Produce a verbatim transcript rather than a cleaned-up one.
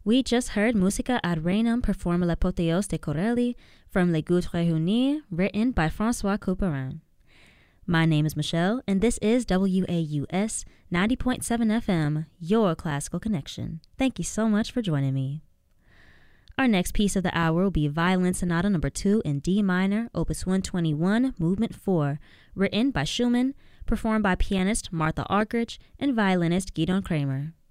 We just heard Musica ad Reinem perform L'Apotheose de Corelli from Les Gouttes Réunies, written by Francois Couperin. My name is Michelle, and this is W A U S ninety point seven F M, your classical connection. Thank you so much for joining me. Our next piece of the hour will be Violin Sonata number two in D minor, opus one twenty-one, movement four, written by Schumann, performed by pianist Martha Argerich and violinist Gidon Kramer.